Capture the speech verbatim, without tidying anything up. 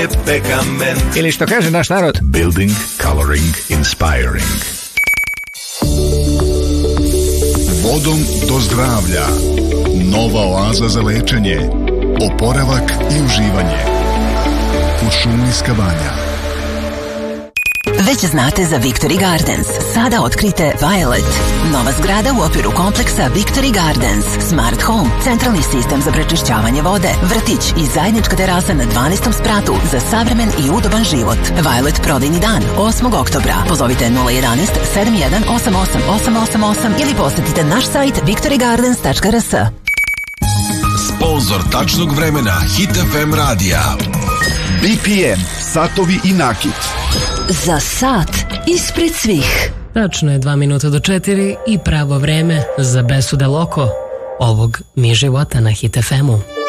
Ili što kaže naš narod, Building, coloring, inspiring. Vodom do zdravlja. Nova oaza za lečenje, oporavak i uživanje. Kuršumlijska banja. Već znate za Victory Gardens. Sada otkrite Violet. Nova zgrada u okviru kompleksa Victory Gardens. Smart Home, centralni sistem za prečišćavanje vode, vrtić i zajednička terasa na dvanaestom spratu za savremen i udoban život. Violet prodajni dan osmog oktobra. Pozovite nula jedan sedam jedan osam osam osam osam osam ili posetite naš sajt victory gardens tačka r s. Sponzor tačnog vremena Hit F M radija. B P M, satovi i nakit. Za sat ispred svih. Tačno je dva minuta do četiri i pravo vreme za besude loko ovog Mi života na Hit F M-u.